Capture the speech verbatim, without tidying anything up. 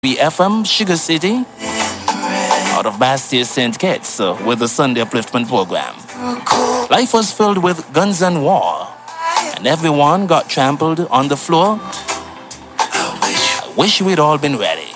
B F M Sugar City out of Bastille Saint Kitts uh, with the Sunday Upliftment Program. Life was filled with guns and war, and everyone got trampled on the floor. I wish we'd all been ready.